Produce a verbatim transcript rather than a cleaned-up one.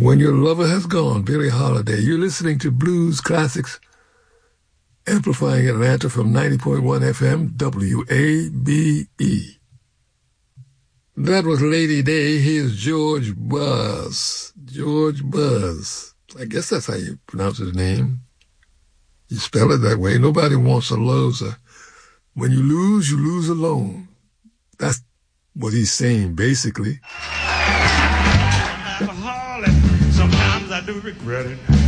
When Your Lover Has Gone, Billie Holiday. You're listening to Blues Classics, amplifying Atlanta from ninety point one F M, W A B E. That was Lady Day. Here's George Buzz. George Buzz. I guess that's how you pronounce his name. You spell it that way. Nobody wants a loser. When you lose, you lose alone. That's what he's saying, basically. Sometimes I do regret it.